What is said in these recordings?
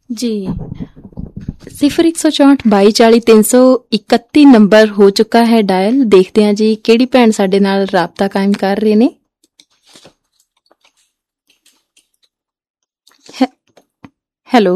जी 0164224331 number हो चुका है डायल। देखते हैं जी केड़ी भैन साडे नाल राबता कायम कर रहे ने। हेलो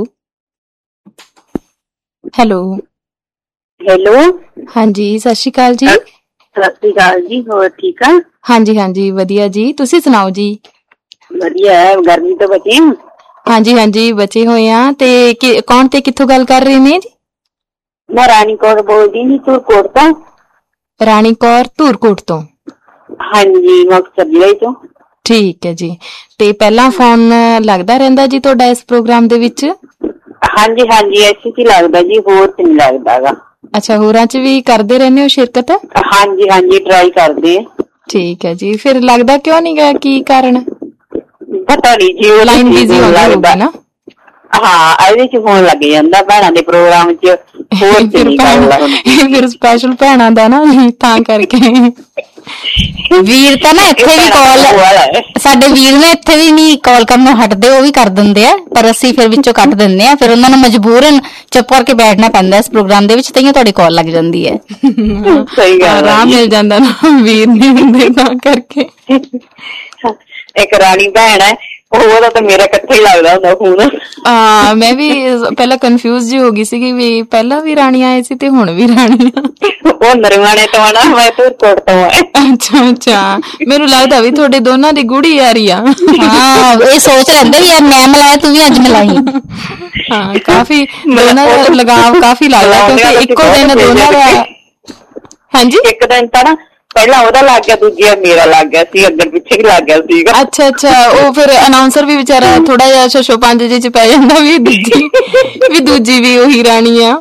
हेलो हेलो हाँ जी सत श्री अकाल जी। सत श्री अकाल जी, होर ठीक है? हाँ जी वधिया जी, तुसी सुनाओ जी? वधिया है, गर्मी तो बचे हैं। हाँ जी बचे हुए हैं। ते कौन ते कित्थों गल कर रहे ने जी? मैं रानी कौर बोलदी नी धूरकोट तो। रानी कौर धूरकोट तो? हाँ जी, मुक्तसर जिले तो। ठीक है जी। ते पहला फोन लगदा रहिंदा जी तुहाडा इस प्रोग्राम दे विच? हाँ जी ऐसे ही लगदा जी, होर ते नहीं लगदा गा। अच्छा, होरां च भी करदे रहने हो शिरकत? हाँ जी ट्राई करदे। ठीक है जी। फिर लगदा क्यों नहीं गा, की कारण? पता नहीं जी, लाइन बिजी होगी ना। हाँ ਇਹਦੇ ਚ ਫੋਨ ਲੱਗ ਜਾਂਦਾ ਭੈਣਾਂ ਦੇ ਪ੍ਰੋਗਰਾਮ ਚ, ਹੋਰ ਤੇ ਨਹੀਂ ਕਰਦਾ ਹੁਣ। ਫਿਰ ਸਪੈਸ਼ਲ ਭੈਣਾਂ ਦਾ ਨਾ ਤਾਂ ਕਰਕੇ। ਵੀਰ ਤਾਂ ਨਾ ਇੱਥੇ ਵੀ ਕਾਲ, ਸਾਡੇ ਵੀਰ ਨੇ ਇੱਥੇ ਵੀ ਨਹੀਂ ਕਾਲ ਕਰਨੋਂ ਹਟਦੇ, ਉਹ ਵੀ ਕਰ ਦਿੰਦੇ ਆ, ਪਰ ਅਸੀਂ ਫਿਰ ਵਿੱਚੋਂ ਕੱਟ ਦਿੰਦੇ ਆ। ਫਿਰ ਉਹਨਾਂ ਨੂੰ ਮਜਬੂਰਨ ਚੁੱਪ ਕਰਕੇ ਬੈਠਣਾ ਪੈਂਦਾ ਇਸ ਪ੍ਰੋਗਰਾਮ ਦੇ ਵਿੱਚ, ਤਾਂ ਤੁਹਾਡੀ ਕਾਲ ਲੱਗ ਜਾਂਦੀ ਹੈ। ਸਹੀ ਗੱਲ, ਆਰਾਮ ਮਿਲ ਜਾਂਦਾ ਨਾ, ਵੀਰ ਨਹੀਂ ਹੁੰਦੇ ਤਾਂ ਕਰਕੇ। ਇੱਕ ਰਾਣੀ ਭੈਣ ਹੈ, ਉਹਦਾ ਤਾਂ ਮੇਰਾ ਇਕੱਠੇ ਹੀ ਲੱਗਦਾ ਹੁੰਦਾ ਫੋਨ। ਹਾਂ, ਮੈਂ ਵੀ ਪਹਿਲਾਂ ਕਨਫਿਊਜ਼ ਜੀ ਹੋ ਗਈ ਸੀਗੀ ਵੀ ਪਹਿਲਾਂ ਵੀ ਰਾਣੀ ਆਏ ਸੀ ਤੇ ਹੁਣ ਵੀ ਰਾਣੀ ਆ। ਉਹ ਨਰਵਾਣੇ ਤੋਂ ਆਣਾ, ਮੈਂ ਧੂਰਕੋਟ ਤੋਂ ਆ। ਅੱਛਾ ਮੈਨੂੰ ਲੱਗਦਾ ਵੀ ਤੁਹਾਡੇ ਦੋਨਾਂ ਦੀ ਗੂੜੀ ਯਾਰੀ ਆ। ਹਾਂ, ਇਹ ਸੋਚ ਲੈਂਦੇ ਵੀ ਯਾਰ ਮੈਂ ਮਿਲਾਇਆ ਤੂੰ ਵੀ ਅੱਜ ਮਿਲਾਈ। ਹਾਂ, ਕਾਫੀ ਦੋਨਾਂ ਦਾ ਲਗਾਵ ਕਾਫੀ ਲੱਗਦਾ, ਕਿਉਂਕਿ ਇੱਕੋ ਦਿਨ ਦੋਨਾਂ ਦਾ। ਹਾਂਜੀ, ਇੱਕ ਦਿਨ ਤਾਂ ਨਾ ਪਹਿਲਾਂ ਉਹਦਾ ਲੱਗ ਗਿਆ, ਦੂਜਾ ਮੇਰਾ ਲੱਗ ਗਿਆ ਸੀ, ਅੱਗੇ ਪਿੱਛੇ ਹੀ ਲੱਗ ਗਿਆ ਸੀਗਾ। ਅੱਛਾ ਉਹ ਫਿਰ ਅਨਾਉਂਸਰ ਵੀ ਵਿਚਾਰਾ ਥੋੜਾ ਜਿਹਾ ਛੋਛੋ ਪੰਜ ਜਿਹੇ ਚ ਪੈ ਜਾਂਦਾ ਵੀ ਦੂਜੀ ਵੀ ਉਹੀ ਰਾਣੀ ਆ।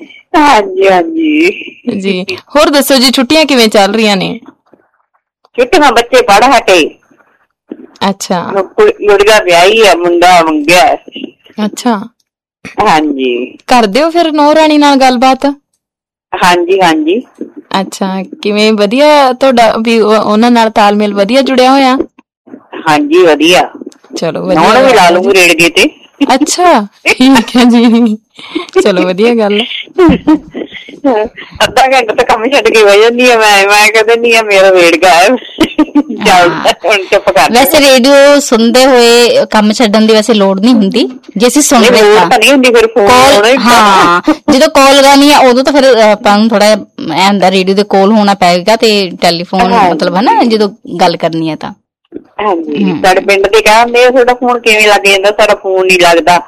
ਹਾਂਜੀ ਜੀ। ਹੋਰ ਦੱਸੋ ਜੀ, ਛੁੱਟੀਆਂ ਕਿਵੇਂ ਚੱਲ ਰਹੀਆਂ ਨੇ? ਛੁੱਟੀਆਂ ਬੱਚੇ ਪੜ੍ਹ ਹਟੇ। ਅੱਛਾ, ਗੁੜੀਆ ਵਿਆਹੀ ਆ, ਮੁੰਡਾ ਮੰਗਿਆ। ਅੱਛਾ, ਹਾਂਜੀ। ਕਰਦੇ ਹੋ ਫਿਰ ਨੌ ਰਾਣੀ ਨਾਲ ਗੱਲਬਾਤ? ਹਾਂਜੀ। ਅੱਛਾ, ਕਿਵੇਂ? ਵਧੀਆ ਤੁਹਾਡਾ ਵੀ ਉਹਨਾਂ ਨਾਲ ਤਾਲਮੇਲ ਵਧੀਆ ਜੁੜਿਆ ਹੋਇਆ? ਹਾਂਜੀ ਵਧੀਆ। ਚਲੋ ਵਧੀਆ, ਵੀ ਲਾ ਲੂੰਗੀ ਰੇੜਗੇ ਤੇ। ਅੱਛਾ ਠੀਕ ਹੈ ਜੀ, ਚਲੋ ਵਧੀਆ ਗੱਲ। ਅੱਧਾ ਘੰਟਾ ਤਾਂ ਕੰਮ ਛੱਡ ਕੇ ਬਹਿ ਜਾਂਦੀ ਆ, ਮੈਂ ਕਹਿੰਦੀ ਨਹੀਂ ਆ ਮੇਰਾ ਰੇੜਗਾ ਹੈ। ਵੈਸੇ ਰੇਡੀਓ ਸੁਣਦੇ ਹੋਏ ਕੰਮ ਛੱਡਣ ਦੀ ਵੈਸੇ ਲੋੜ ਨਹੀਂ ਹੁੰਦੀ, ਜੇ ਅਸੀਂ ਸੁਣ ਰਹੇ ਤਾਂ ਨਹੀਂ ਹੁੰਦੀ। ਫਿਰ ਹਾਂ, ਜਦੋਂ ਕਾਲ ਲਗਾਉਣੀ ਆ ਉਦੋਂ ਤਾਂ ਫਿਰ ਆਪਾਂ ਨੂੰ ਥੋੜਾ ਐ ਹੁੰਦਾ ਰੇਡੀਓ ਦੇ ਕੋਲ ਹੋਣਾ ਪਏਗਾ, ਤੇ ਟੈਲੀਫੋਨ ਮਤਲਬ ਹਨਾ ਜਦੋਂ ਗੱਲ ਕਰਨੀ ਹੈ ਤਾਂ। ਹਾਂਜੀ, ਸਾਡੇ ਪਿੰਡ ਦੇ ਕਹਿੰਦੇ ਤੁਹਾਡਾ ਫੋਨ ਕਿਵੇਂ ਲੱਗ ਜਾਂਦਾ, ਸਾਡਾ ਫੋਨ ਨੀ ਲੱਗਦਾ।